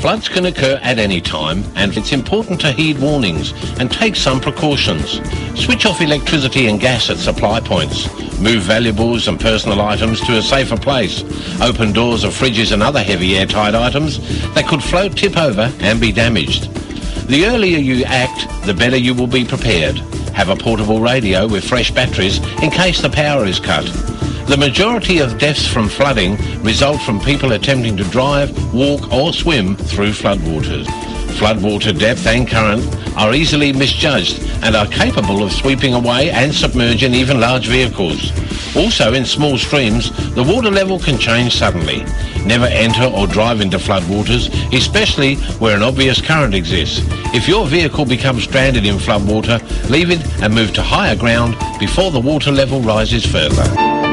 Floods can occur at any time, and it's important to heed warnings and take some precautions. Switch off electricity and gas at supply points. Move valuables and personal items to a safer place. Open doors of fridges and other heavy airtight items that could float, tip over and be damaged. The earlier you act, the better you will be prepared. Have a portable radio with fresh batteries in case the power is cut. The majority of deaths from flooding result from people attempting to drive, walk or swim through floodwaters. Floodwater depth and current are easily misjudged and are capable of sweeping away and submerging even large vehicles. Also, in small streams, the water level can change suddenly. Never enter or drive into floodwaters, especially where an obvious current exists. If your vehicle becomes stranded in floodwater, leave it and move to higher ground before the water level rises further.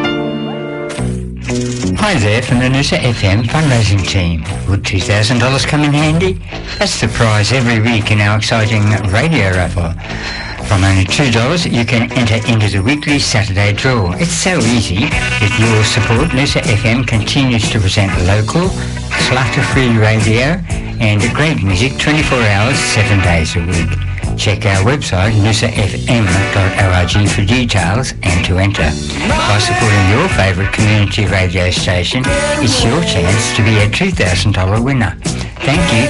Hi there from the Noosa FM fundraising team. Would $2,000 come in handy? That's the prize every week in our exciting radio raffle. From only $2, you can enter into the weekly Saturday draw. It's so easy. With your support, Noosa FM continues to present local, clutter-free radio and great music 24 hours, 7 days a week. Check our website, noosafm.org, for details and to enter. By supporting your favourite community radio station, it's your chance to be a $2,000 winner. Thank you